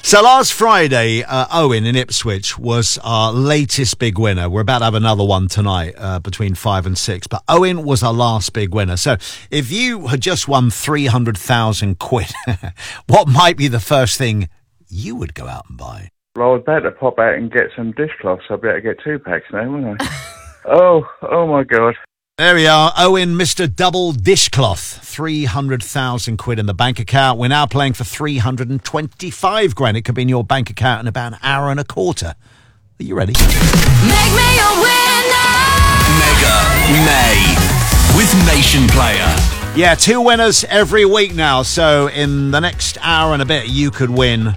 So last Friday, Owen in Ipswich was our latest big winner. We're about to have another one tonight between 5 and 6. But Owen was our last big winner. So if you had just won 300,000 quid, what might be the first thing you would go out and buy? Well, I was about to pop out and get some dishcloths. I'll be able to get 2 packs now, wouldn't I? Oh my God. There we are, Owen, Mr. Double Dishcloth. 300,000 quid in the bank account. We're now playing for 325 grand. It could be in your bank account in about an hour and a quarter. Are you ready? Make me a winner! Mega May with Nation Player. Yeah, 2 winners every week now. So in the next hour and a bit, you could win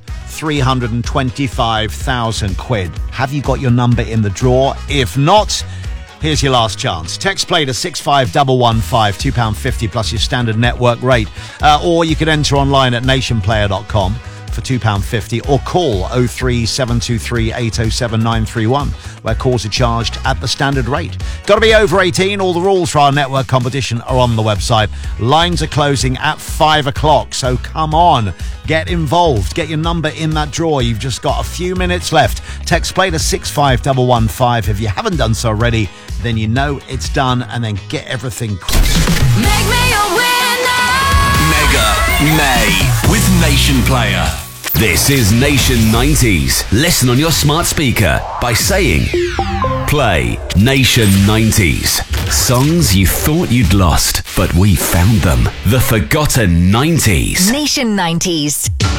325,000 quid. Have you got your number in the drawer? If not, here's your last chance. Text play to 65115, £2.50 plus your standard network rate. Or you could enter online at nationplayer.com for £2.50 or call 03723 807 931 where calls are charged at the standard rate. Got to be over 18. All the rules for our network competition are on the website. Lines are closing at 5 o'clock, so come on, get involved. Get your number in that drawer. You've just got a few minutes left. Text play to 65115. If you haven't done so already, then you know it's done, and then get everything crossed. Make me a winner! Mega May with Nation Player. This is Nation 90s. Listen on your smart speaker by saying, play Nation 90s. Songs you thought you'd lost, but we found them. The forgotten 90s. Nation 90s.